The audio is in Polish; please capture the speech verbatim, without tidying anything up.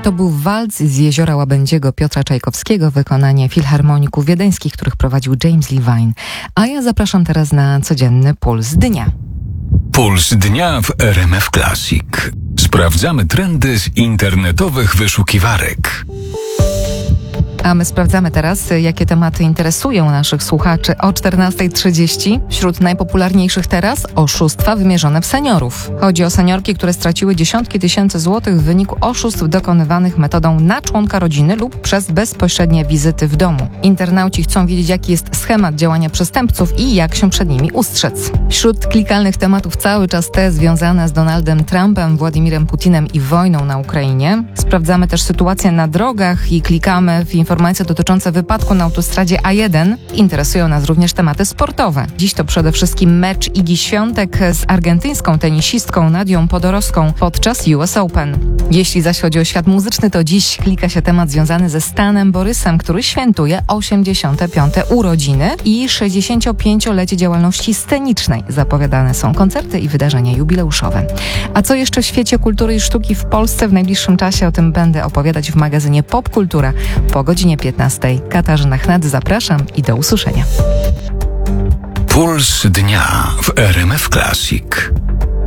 To był walc z Jeziora Łabędziego Piotra Czajkowskiego, wykonanie filharmoników wiedeńskich, których prowadził James Levine. A ja zapraszam teraz na codzienny Puls Dnia. Puls Dnia w R M F Classic. Sprawdzamy trendy z internetowych wyszukiwarek. A my sprawdzamy teraz, jakie tematy interesują naszych słuchaczy o czternasta trzydzieści. Wśród najpopularniejszych teraz oszustwa wymierzone w seniorów. Chodzi o seniorki, które straciły dziesiątki tysięcy złotych w wyniku oszustw dokonywanych metodą na członka rodziny lub przez bezpośrednie wizyty w domu. Internauci chcą wiedzieć, jaki jest schemat działania przestępców i jak się przed nimi ustrzec. Wśród klikalnych tematów cały czas te związane z Donaldem Trumpem, Władimirem Putinem i wojną na Ukrainie. Sprawdzamy też sytuację na drogach i klikamy w informacje Informacje dotyczące wypadku na autostradzie A jeden. Interesują nas również tematy sportowe. Dziś to przede wszystkim mecz Igi Świątek z argentyńską tenisistką Nadią Podorowską podczas U S Open. Jeśli zaś chodzi o świat muzyczny, to dziś klika się temat związany ze Stanem Borysem, który świętuje osiemdziesiąte piąte urodziny i sześćdziesięciopięciolecie działalności scenicznej. Zapowiadane są koncerty i wydarzenia jubileuszowe. A co jeszcze w świecie kultury i sztuki w Polsce w najbliższym czasie? O tym będę opowiadać w magazynie Popkultura po godzinie piętnastej. Katarzyna Chnat, zapraszam i do usłyszenia. Puls Dnia w R M F Classic.